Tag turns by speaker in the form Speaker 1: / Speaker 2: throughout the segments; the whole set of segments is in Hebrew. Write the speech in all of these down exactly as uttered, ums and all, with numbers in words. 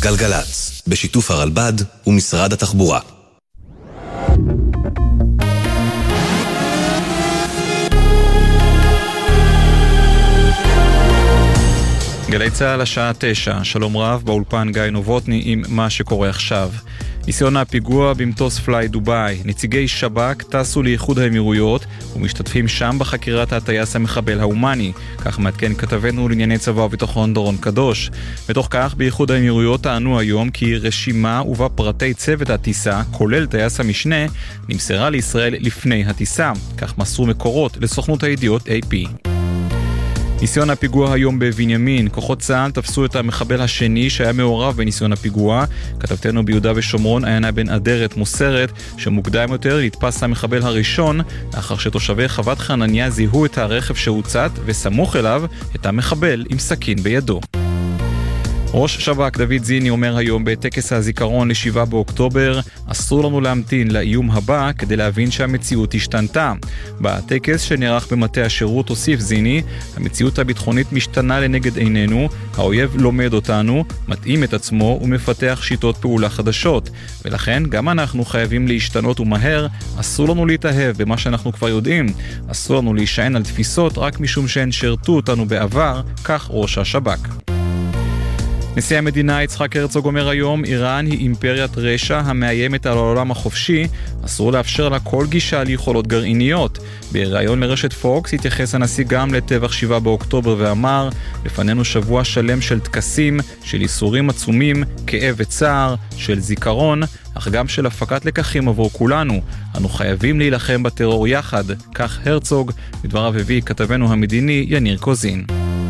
Speaker 1: גלגלץ, בשיתוף הרלב"ד ומשרד התחבורה.
Speaker 2: גלי צהל השעה תשע, שלום רב, באולפן גיא נובוטני עם מה שקורה עכשיו. ניסיון הפיגוע במטוס פליי דוביי, נציגי שב"כ טסו לאיחוד האמירויות ומשתתפים שם בחקירת הטייס המחבל האומני, כך מעדכן כתבנו לענייני צבא וביטחון דורון קדוש. בתוך כך, באיחוד האמירויות טענו היום כי רשימה ובה פרטי צוות הטיסה, כולל טייס המשנה, נמסרה לישראל לפני הטיסה, כך מסרו מקורות לסוכנות הידיעות איי פי. ניסיון הפיגוע היום בבנימין, כוחות צה"ל תפסו את המחבל השני שהיה מעורב בניסיון הפיגוע. כתבתנו ביהודה ושומרון עיינה בן אדרת מוסרת שמוקדם יותר נתפס המחבל הראשון, לאחר שתושבי חוות חנניה זיהו את הרכב שהוצת וסמוך אליו את המחבל עם סכין בידו. ראש שב"כ דוד זיני אומר היום בטקס הזיכרון לשבעה באוקטובר, אסור לנו להמתין לאיום הבא כדי להבין שהמציאות השתנתה. בטקס שנערך במטה השירות הוסיף זיני, המציאות הביטחונית משתנה לנגד עינינו, האויב לומד אותנו, מתאים את עצמו ומפתח שיטות פעולה חדשות, ולכן גם אנחנו חייבים להשתנות ומהר. אסור לנו להתאהב במה שאנחנו כבר יודעים, אסור לנו להישען על תפיסות רק משום שהן שרתו אותנו בעבר, כך ראש השב"כ. נשיא המדינה יצחק הרצוג אומר היום, איראן היא אימפריית רשע המאיימת על העולם החופשי, אסור לאפשר לה כל גישה ליכולות גרעיניות. בראיון לרשת פוקס התייחס הנשיא גם לטבח שבעה באוקטובר ואמר, לפנינו שבוע שלם של טקסים, של איסורים עצומים, כאב וצער, של זיכרון, אך גם של הפקת לקחים עבור כולנו. אנו חייבים להילחם בטרור יחד, כך הרצוג, בדבריו הביא כתבנו המדיני יניר קוזין.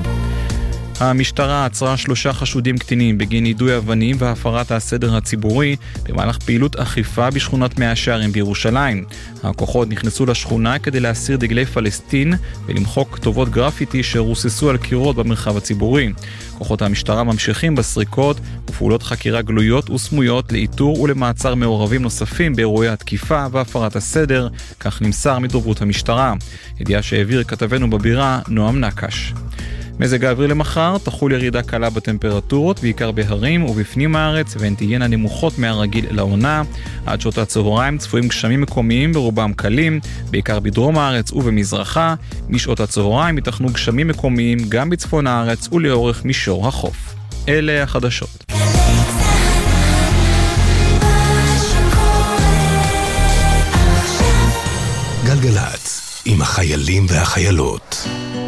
Speaker 2: המשטרה עצרה שלושה חשודים קטינים בגין יידוי אבנים והפרת הסדר הציבורי במהלך פעילות אכיפה בשכונת מאה שערים בירושלים. הכוחות נכנסו לשכונה כדי להסיר דגלי פלסטין ולמחוק כתובות גרפיטי שרוססו על קירות במרחב הציבורי. כוחות המשטרה ממשיכים בסריקות ופעולות חקירה גלויות וסמויות לאיתור ולמעצר מעורבים נוספים באירועי התקיפה והפרת הסדר, כך נמסר מדוברות המשטרה. ידיעה שהעביר כתבנו בבירה נועם נקש. מזג האוויר למחר, תחול ירידה קלה בטמפרטורות, בעיקר בהרים ובפנים הארץ, והן תהיינה נמוכות מהרגיל לעונה. עד שעות הצהריים צפויים גשמים מקומיים ברובם קלים, בעיקר בדרום הארץ ובמזרחה. משעות הצהריים ייתכנו גשמים מקומיים גם בצפון הארץ ולאורך מישור החוף. אלה החדשות.
Speaker 1: גלגלץ, עם החיילים והחיילות.